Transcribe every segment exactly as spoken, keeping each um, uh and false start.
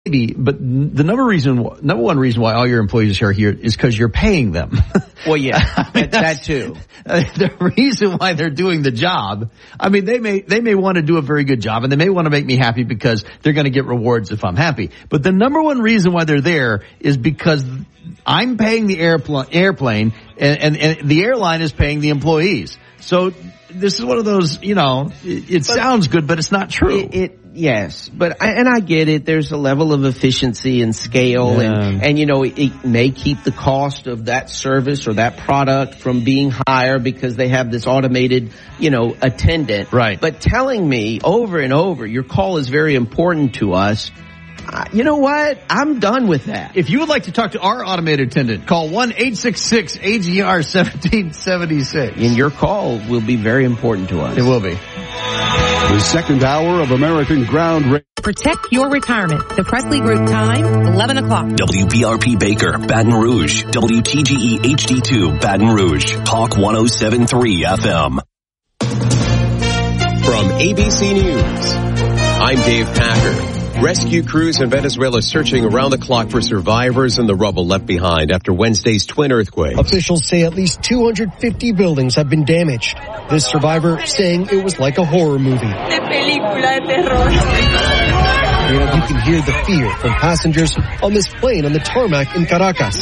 Maybe, but the number reason, number one reason why all your employees are here is because you're paying them. Well, yeah, I mean, that, that too. The reason why they're doing the job, I mean, they may, they may want to do a very good job and they may want to make me happy because they're going to get rewards if I'm happy. But the number one reason why they're there is because I'm paying the airpl- airplane and, and, and the airline is paying the employees. So this is one of those, you know, it, it sounds good, but it's not true. It, it yes, but I, and I get it. There's a level of efficiency and scale, yeah. and and you know, it, it may keep the cost of that service or that product from being higher because they have this automated, you know, attendant. Right. But telling me over and over, your call is very important to us. Uh, you know what? I'm done with that. If you would like to talk to our automated attendant, call one eight six six A G R one seven seven six. And your call will be very important to us. It will be. The second hour of American Ground Radio. Protect your retirement. The Presley Group time, eleven o'clock. W B R P Baker, Baton Rouge. W T G E H D two, Baton Rouge. Talk one oh seven point three F M. From A B C News, I'm Dave Packer. Rescue crews in Venezuela searching around the clock for survivors in the rubble left behind after Wednesday's twin earthquakes. Officials say at least two hundred fifty buildings have been damaged. This survivor saying it was like a horror movie. You know, you can hear the fear from passengers on this plane on the tarmac in Caracas.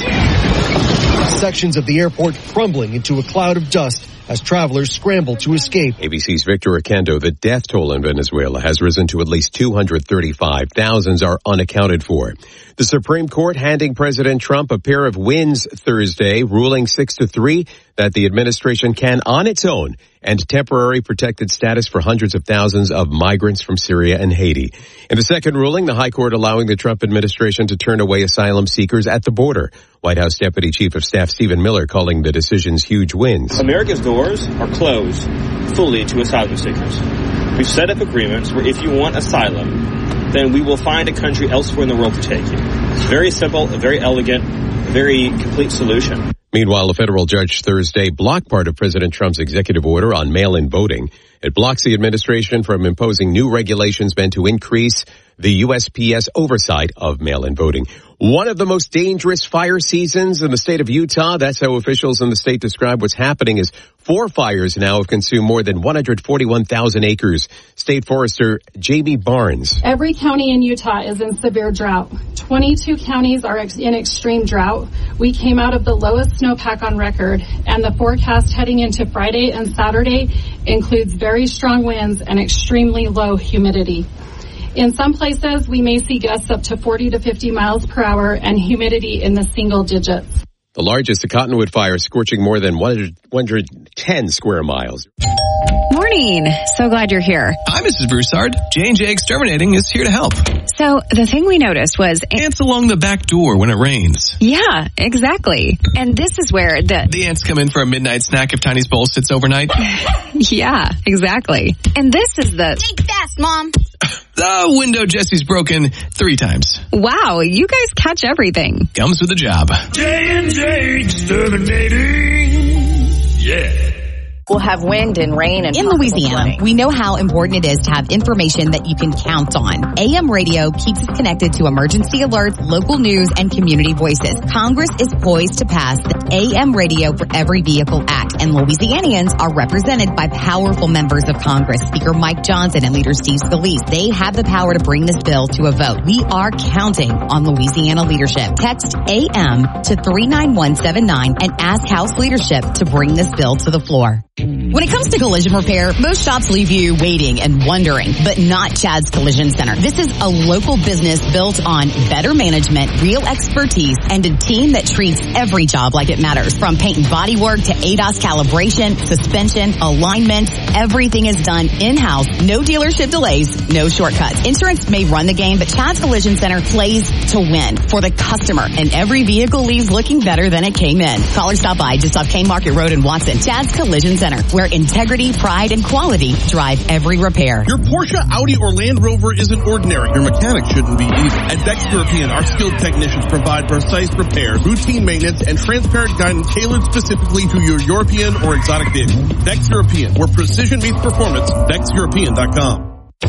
Sections of the airport crumbling into a cloud of dust as travelers scramble to escape. A B C's Victor Oquendo. The death toll in Venezuela has risen to at least two hundred thirty-five. Thousands are unaccounted for. The Supreme Court handing President Trump a pair of wins Thursday, ruling six to three that the administration can, on its own, end temporary protected status for hundreds of thousands of migrants from Syria and Haiti. In the second ruling, the High Court allowing the Trump administration to turn away asylum seekers at the border. White House Deputy Chief of Staff Stephen Miller calling the decisions huge wins. America's doors are closed fully to asylum seekers. We've set up agreements where if you want asylum, then we will find a country elsewhere in the world to take you. It's very simple, a very elegant, very complete solution. Meanwhile, a federal judge Thursday blocked part of President Trump's executive order on mail-in voting. It blocks the administration from imposing new regulations meant to increase the U S P S oversight of mail-in voting. One of the most dangerous fire seasons in the state of Utah. That's how officials in the state describe what's happening as four fires now have consumed more than one hundred forty-one thousand acres. State Forester Jamie Barnes. Every county in Utah is in severe drought. twenty-two counties are ex- in extreme drought. We came out of the lowest snowpack on record, and the forecast heading into Friday and Saturday includes very strong winds and extremely low humidity. In some places, we may see gusts up to forty to fifty miles per hour and humidity in the single digits. The largest, the Cottonwood fire, scorching more than one hundred ten square miles. Morning. So glad you're here. Hi, Missus Broussard. J and J Exterminating is here to help. So the thing we noticed was ants along the back door when it rains. Yeah, exactly. And this is where the... The ants come in for a midnight snack if Tiny's bowl sits overnight. Yeah, exactly. And this is the... Think fast, Mom. The window Jesse's broken three times. Wow, you guys catch everything. Comes with a job. J and J Exterminating. Yeah. We'll have wind and rain and in Louisiana, we know how important it is to have information that you can count on. A M radio keeps us connected to emergency alerts, local news, and community voices. Congress is poised to pass the A M Radio for Every Vehicle Act, and Louisianians are represented by powerful members of Congress, Speaker Mike Johnson and Leader Steve Scalise. They have the power to bring this bill to a vote. We are counting on Louisiana leadership. Text A M to three nine one seven nine and ask House leadership to bring this bill to the floor. When it comes to collision repair, most shops leave you waiting and wondering, but not Chad's Collision Center. This is a local business built on better management, real expertise, and a team that treats every job like it matters. From paint and body work to A D A S calibration, suspension, alignment, everything is done in-house. No dealership delays, no shortcuts. Insurance may run the game, but Chad's Collision Center plays to win for the customer, and every vehicle leaves looking better than it came in. Call or stop by just off Kane Market Road in Watson. Chad's Collision Center, where integrity, pride, and quality drive every repair. Your Porsche, Audi, or Land Rover isn't ordinary. Your mechanic shouldn't be either. At Bex European, our skilled technicians provide precise repair, routine maintenance, and transparent guidance tailored specifically to your European or exotic vehicle. Bex European, where precision meets performance. Bex European dot com.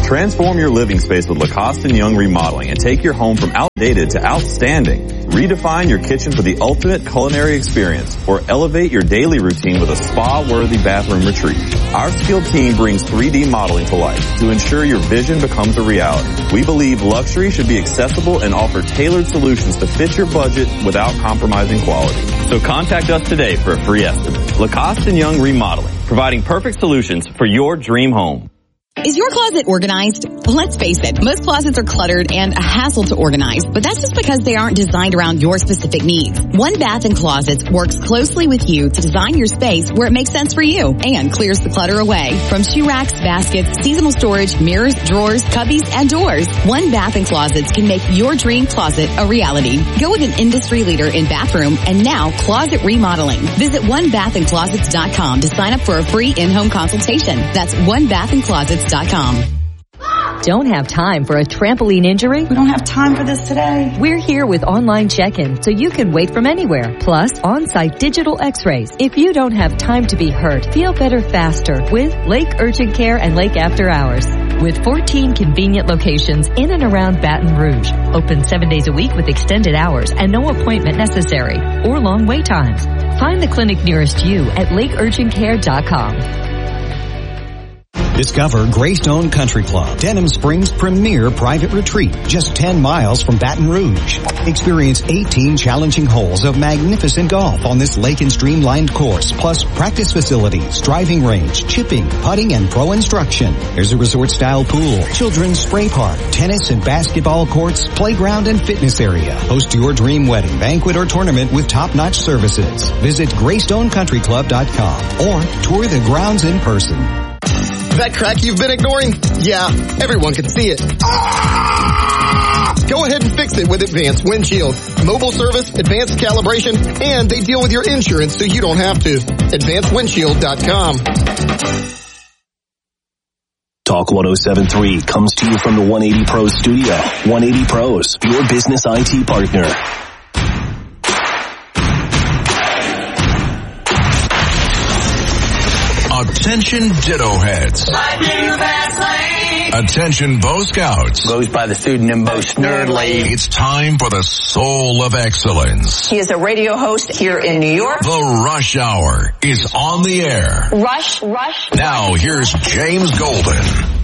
Transform your living space with Lacoste and Young Remodeling and take your home from outdated to outstanding. Redefine your kitchen for the ultimate culinary experience or elevate your daily routine with a spa-worthy bathroom retreat. Our skilled team brings three D modeling to life to ensure your vision becomes a reality. We believe luxury should be accessible and offer tailored solutions to fit your budget without compromising quality. So contact us today for a free estimate. Lacoste and Young Remodeling, providing perfect solutions for your dream home. Is your closet organized? Let's face it, most closets are cluttered and a hassle to organize, but that's just because they aren't designed around your specific needs. One Bath and Closets works closely with you to design your space where it makes sense for you and clears the clutter away. From shoe racks, baskets, seasonal storage, mirrors, drawers, cubbies, and doors, One Bath and Closets can make your dream closet a reality. Go with an industry leader in bathroom and now closet remodeling. Visit one bath and closets dot com to sign up for a free in-home consultation. That's one bath and closets dot com. Don't have time for a trampoline injury? We don't have time for this today. We're here with online check-in so you can wait from anywhere. Plus, on-site digital x-rays. If you don't have time to be hurt, feel better faster with Lake Urgent Care and Lake After Hours. With fourteen convenient locations in and around Baton Rouge. Open seven days a week with extended hours and no appointment necessary or long wait times. Find the clinic nearest you at lake urgent care dot com. Discover Greystone Country Club, Denham Springs' premier private retreat, just ten miles from Baton Rouge. Experience eighteen challenging holes of magnificent golf on this lake and stream-lined course, plus practice facilities, driving range, chipping, putting, and pro instruction. There's a resort-style pool, children's spray park, tennis and basketball courts, playground, and fitness area. Host your dream wedding, banquet, or tournament with top-notch services. Visit greystone country club dot com or tour the grounds in person. That crack you've been ignoring? Yeah, everyone can see it. Ah! Go ahead and fix it with Advanced Windshield. Mobile service, advanced calibration, and they deal with your insurance so you don't have to. advanced windshield dot com. Talk one oh seven point three comes to you from the one eighty Pros studio. one eighty Pros, your business I T partner. Attention Ditto Heads. Attention Bo Scouts. Goes by the pseudonym Bo Snerdley. It's time for the Soul of Excellence. He is a radio host here in New York. The Rush Hour is on the air. Rush, rush. Now here's James Golden.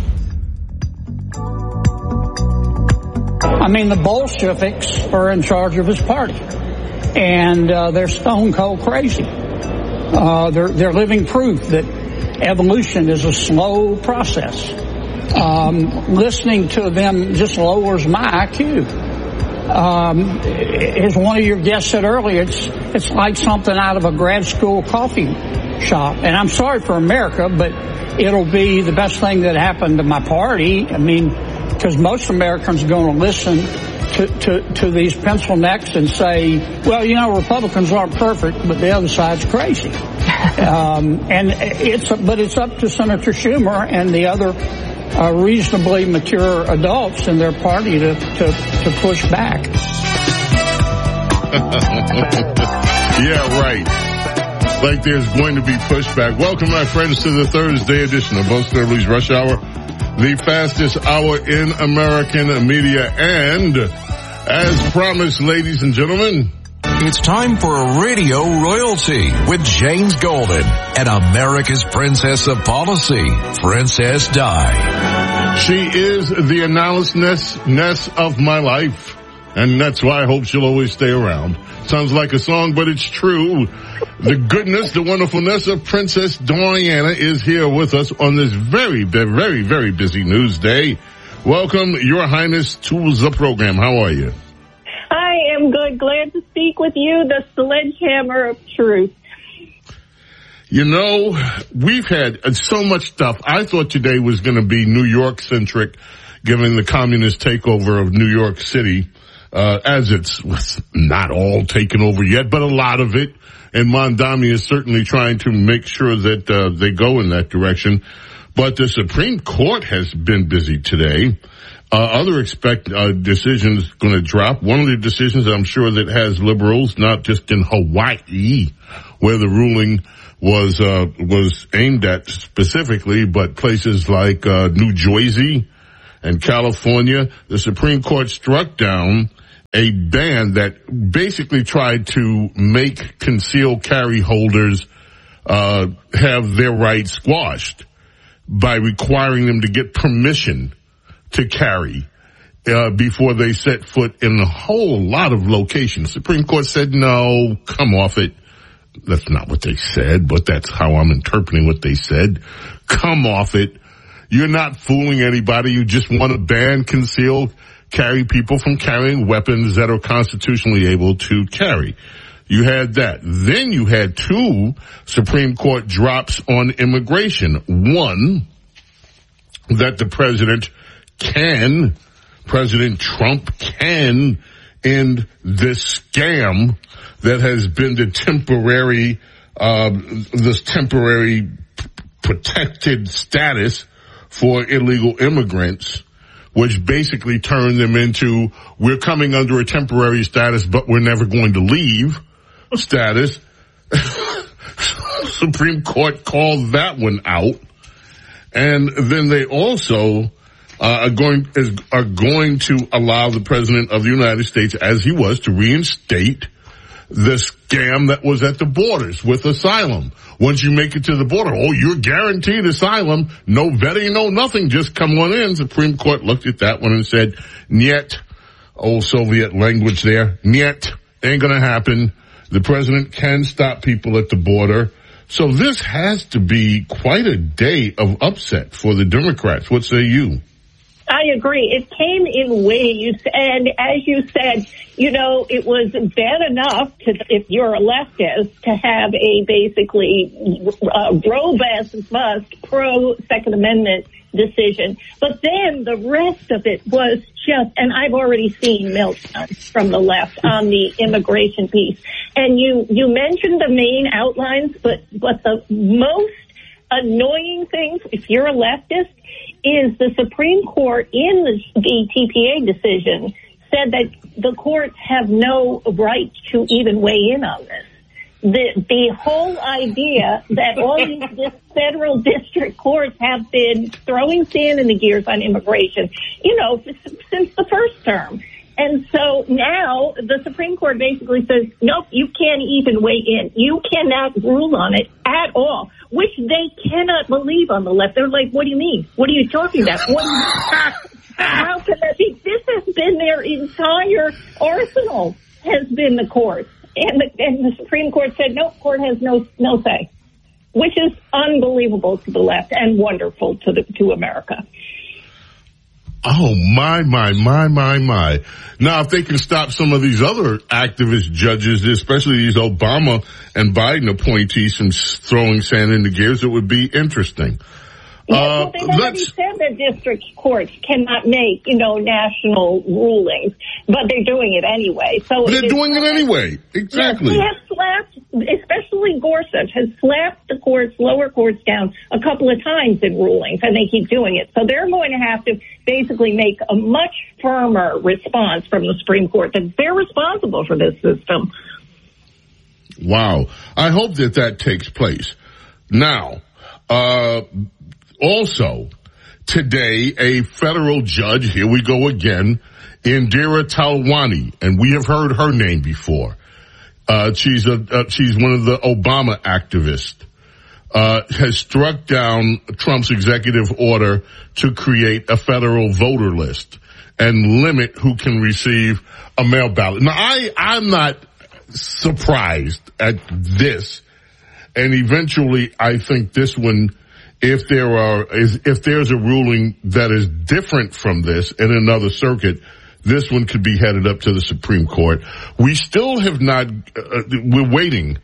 I mean, the Bolsheviks are in charge of his party, and uh, they're stone cold crazy. Uh, they're, they're living proof that evolution is a slow process. Um, listening to them just lowers my I Q. Um, as one of your guests said earlier, it's, it's like something out of a grad school coffee shop. And I'm sorry for America, but it'll be the best thing that happened to my party. I mean, because most Americans are going to listen To, to, to these pencil necks and say, well, you know, Republicans aren't perfect, but the other side's crazy. um, and it's, but it's up to Senator Schumer and the other uh, reasonably mature adults in their party to, to, to push back. Yeah, right. Like there's going to be pushback. Welcome, my friends, to the Thursday edition of Bo Snerdley's Rush Hour, the fastest hour in American media. And as promised, ladies and gentlemen, it's time for a radio royalty with James Golden and America's Princess of Policy, Princess Di. She is the analysis of my life, and that's why I hope she'll always stay around. Sounds like a song, but it's true. The goodness, the wonderfulness of Princess Diana is here with us on this very, very, very busy news day. Welcome, Your Highness, to the program. How are you? I am good. Glad to speak with you, the sledgehammer of truth. You know, we've had so much stuff. I thought today was going to be New York-centric, given the communist takeover of New York City, uh, as it's not all taken over yet, but a lot of it. And Mondami is certainly trying to make sure that uh, they go in that direction. But the Supreme Court has been busy today. Uh, other expect uh, decisions going to drop. One of the decisions I'm sure that has liberals, not just in Hawaii, where the ruling was uh, was aimed at specifically, but places like uh, New Jersey and California, the Supreme Court struck down a ban that basically tried to make concealed carry holders uh have their rights squashed by requiring them to get permission to carry uh, before they set foot in a whole lot of locations. Supreme Court said, no, come off it. That's not what they said, but that's how I'm interpreting what they said. Come off it. You're not fooling anybody. You just want to ban concealed carry people from carrying weapons that are constitutionally able to carry. You had that. Then you had two Supreme Court drops on immigration. One, that the president can, President Trump can end this scam that has been the temporary, uh, this temporary protected status for illegal immigrants, which basically turned them into, we're coming under a temporary status, but we're never going to leave status. Supreme Court called that one out. And then they also uh, are going is, are going to allow the president of the United States, as he was, to reinstate the scam that was at the borders with asylum. Once you make it to the border, oh, you're guaranteed asylum, no vetting, no nothing, just come on in. Supreme Court looked at that one and said, "Niet," old Soviet language there, "Niet, ain't gonna happen. The president can stop people at the border." So this has to be quite a day of upset for the Democrats. What say you? I agree. It came in waves, and as you said, you know, it was bad enough to, if you're a leftist, to have a basically uh, robust, pro-Second Amendment decision. But then the rest of it was just, and I've already seen meltdowns from the left on the immigration piece. And you, you mentioned the main outlines, but, but the most annoying thing, if you're a leftist, is the Supreme Court in the, the T P A decision said that the courts have no right to even weigh in on this. The the whole idea that all these federal district courts have been throwing sand in the gears on immigration, you know, since the first term. And so now the Supreme Court basically says, nope, you can't even weigh in. You cannot rule on it at all, which they cannot believe on the left. They're like, what do you mean? What are you talking about? What do you How can that be? This has been their entire arsenal, has been the court. And the, and the Supreme Court said, no, court has no no say, which is unbelievable to the left and wonderful to the to America. Oh, my, my, my, my, my. Now, if they can stop some of these other activist judges, especially these Obama and Biden appointees from throwing sand in the gears, it would be interesting. Yeah, uh, well, they've already said that district courts cannot make, you know, national rulings, but they're doing it anyway. So but they're doing it anyway. Exactly. Yes, they have slapped, especially Gorsuch, has slapped the courts, lower courts down a couple of times in rulings, and they keep doing it. So they're going to have to basically make a much firmer response from the Supreme Court that they're responsible for this system. Wow. I hope that that takes place. Now, uh, also, today, a federal judge, here we go again, Indira Talwani, and we have heard her name before. Uh, she's a, uh, she's one of the Obama activists, uh, has struck down Trump's executive order to create a federal voter list and limit who can receive a mail ballot. Now, I, I'm not surprised at this, and eventually I think this one, If there are, if there's a ruling that is different from this in another circuit, this one could be headed up to the Supreme Court. We still have not, uh, we're waiting.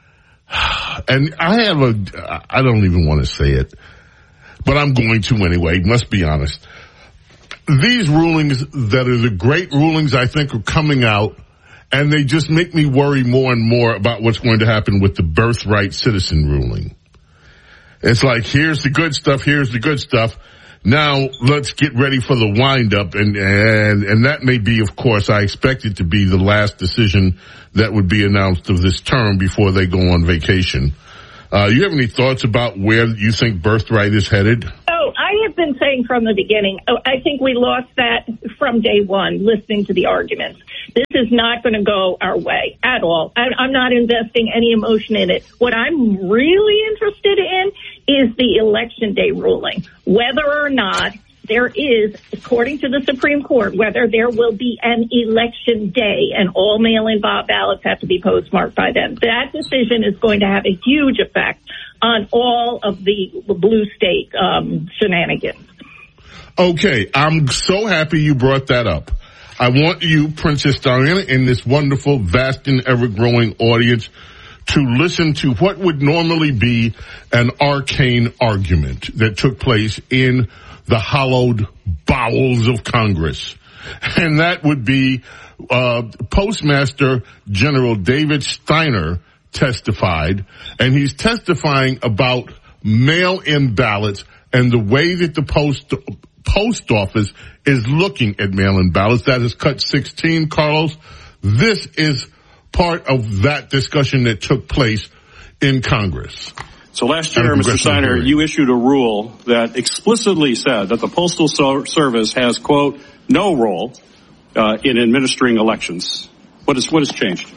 And I have a, I don't even want to say it, but I'm going to anyway, must be honest. These rulings that are the great rulings, I think, are coming out, and they just make me worry more and more about what's going to happen with the birthright citizen ruling. It's like, here's the good stuff, here's the good stuff. Now let's get ready for the wind-up, and, and, and that may be, of course, I expect it to be the last decision that would be announced of this term before they go on vacation. Uh, you have any thoughts about where you think birthright is headed? Oh, I have been saying from the beginning, I think we lost that from day one, listening to the arguments. This is not going to go our way at all. I, I'm not investing any emotion in it. What I'm really interested in is the election day ruling, whether or not there is, according to the Supreme Court, whether there will be an election day and all mail-in ballots have to be postmarked by then. That decision is going to have a huge effect on all of the blue state um, shenanigans. Okay, I'm so happy you brought that up. I want you, Princess Diana, and this wonderful, vast, and ever-growing audience to listen to what would normally be an arcane argument that took place in the hallowed bowels of Congress. And that would be uh Postmaster General David Steiner testified, and he's testifying about mail-in ballots and the way that the post post office is looking at mail-in ballots. That is cut sixteen, Carlos. This is part of that discussion that took place in Congress. So last year, Mister Steiner, you issued a rule that explicitly said that the Postal Service has, quote, no role uh, in administering elections. What is what has changed?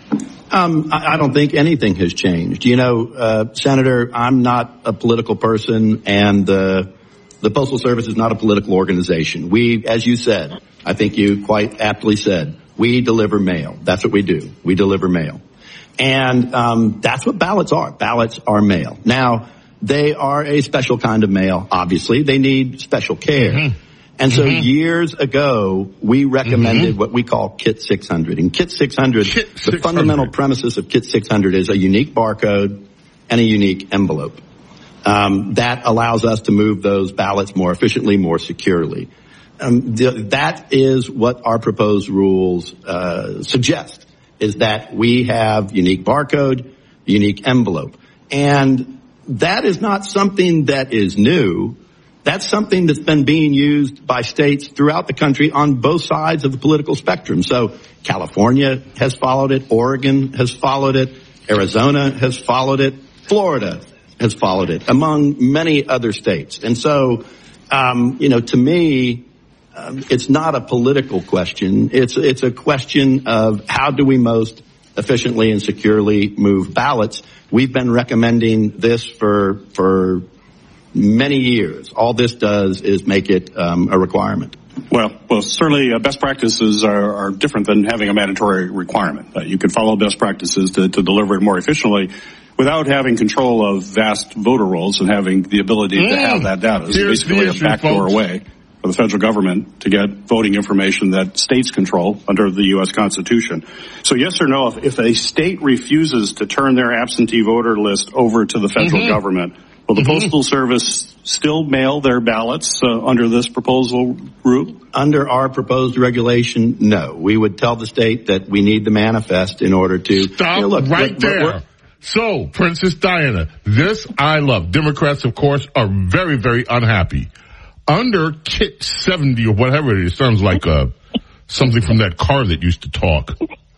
Um, I, I don't think anything has changed. You know, uh, Senator, I'm not a political person, and uh, the Postal Service is not a political organization. We, as you said, I think you quite aptly said, we deliver mail. That's what we do. We deliver mail. And um that's what ballots are. Ballots are mail. Now, they are a special kind of mail, obviously. They need special care. Mm-hmm. And so mm-hmm. years ago, we recommended mm-hmm. what we call Kit six hundred. And Kit six hundred, Kit the six hundred. Fundamental premises of Kit six hundred is a unique barcode and a unique envelope. Um that allows us to move those ballots more efficiently, more securely. Um th- that is what our proposed rules uh suggest. Is that we have unique barcode, unique envelope. And that is not something that is new. That's something that's been being used by states throughout the country on both sides of the political spectrum. So California has followed it. Oregon has followed it. Arizona has followed it. Florida has followed it, among many other states. And so, um, you know, to me, Um, it's not a political question. It's it's a question of how do we most efficiently and securely move ballots. We've been recommending this for for many years. All this does is make it um, a requirement. Well, well, certainly uh, best practices are, are different than having a mandatory requirement. Uh, you can follow best practices to, to deliver it more efficiently without having control of vast voter rolls and having the ability mm. to have that data. It's Here's basically a backdoor way for the federal government to get voting information that states control under the U S Constitution. So yes or no, if, if a state refuses to turn their absentee voter list over to the federal mm-hmm. government, will the mm-hmm. Postal Service still mail their ballots uh, under this proposal rule? Under our proposed regulation, no. We would tell the state that we need the manifest in order to... Stop you know, look, right look, there. We're, so, Princess Diana, this I love. Democrats, of course, are very, very unhappy. Under Kit seventy or whatever it is, sounds like uh, something from that car that used to talk.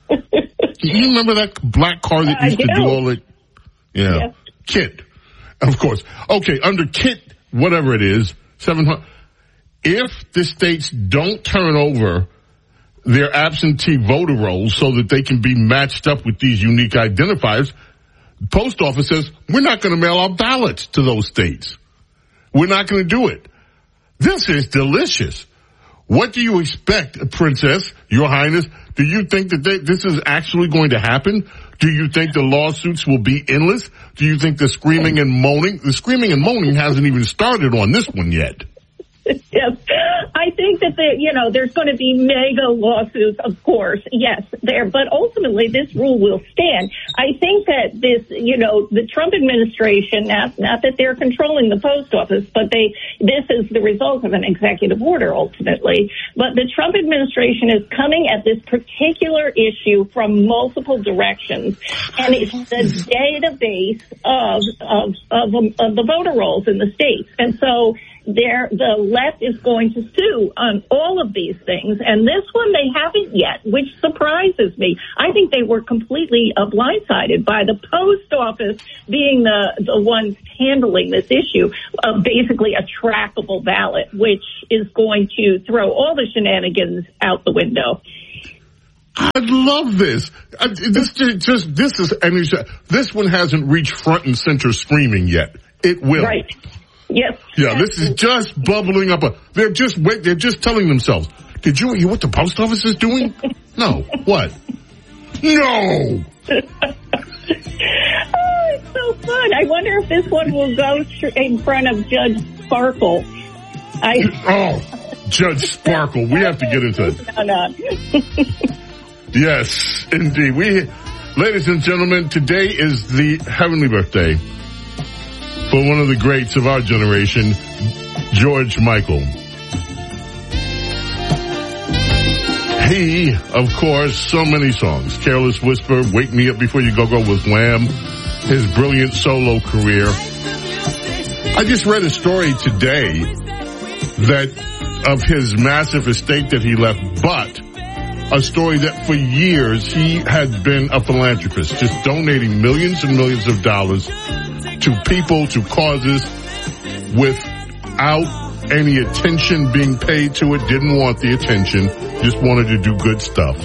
You remember that black car that used to do all that? Yeah. yeah. Kit. Of course. Okay, under Kit, whatever it is, seven hundred. If the states don't turn over their absentee voter rolls so that they can be matched up with these unique identifiers, the post office says, we're not going to mail out ballots to those states. We're not going to do it. This is delicious. What do you expect, Princess, Your Highness? Do you think that they, this is actually going to happen? Do you think the lawsuits will be endless? Do you think the screaming and moaning? The screaming and moaning hasn't even started on this one yet. Yes. I think that, the, you know, there's going to be mega lawsuits, of course, yes, there. But ultimately, this rule will stand. I think that this, you know, the Trump administration, not, not that they're controlling the post office, but they, this is the result of an executive order, ultimately. But the Trump administration is coming at this particular issue from multiple directions. And it's the database of, of, of, of the voter rolls in the states. And so, There, the left is going to sue on all of these things, and this one they haven't yet, which surprises me. I think they were completely uh, blindsided by the post office being the the ones handling this issue of basically a trackable ballot, which is going to throw all the shenanigans out the window. I love this. I, this just this is I mean, this one hasn't reached front and center screaming yet. It will. Right. Yes. Yeah, this is just bubbling up. A, they're just wait. They're just telling themselves, "Did you hear what the post office is doing?" No. What? No. Oh, it's so fun. I wonder if this one will go in front of Judge Sparkle. I. Oh, Judge Sparkle. We have to get into it. No, no. Yes, indeed. We, ladies and gentlemen, today is the heavenly birthday for one of the greats of our generation, George Michael. He, of course, so many songs. Careless Whisper, Wake Me Up Before You Go Go with Wham, his brilliant solo career. I just read a story today that of his massive estate that he left, but a story that for years he had been a philanthropist, just donating millions and millions of dollars to people, to causes, without any attention being paid to it. Didn't want the attention, just wanted to do good stuff.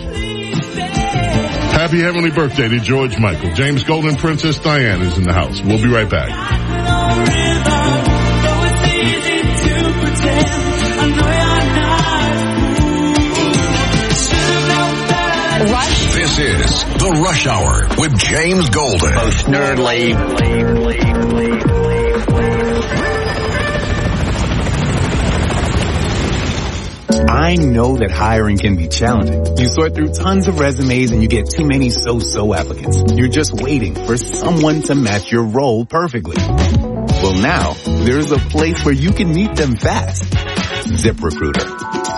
Happy heavenly birthday to George Michael. James Golden, Princess Diana is in the house. We'll be right back. Rush. This is The Rush Hour with James Golden. Most nerdly. I know that hiring can be challenging. You sort through tons of resumes and you get too many so-so applicants. You're just waiting for someone to match your role perfectly. Well, now there's a place where you can meet them fast. ZipRecruiter.